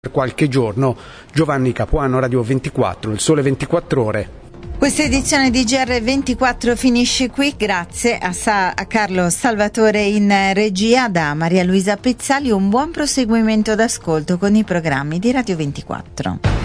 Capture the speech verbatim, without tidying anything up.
per qualche giorno. Giovanni Capuano, Radio ventiquattro, il Sole ventiquattro Ore. Questa edizione di G R ventiquattro finisce qui, grazie a, Sa- a Carlo Salvatore in regia, da Maria Luisa Pezzali un buon proseguimento d'ascolto con i programmi di Radio ventiquattro.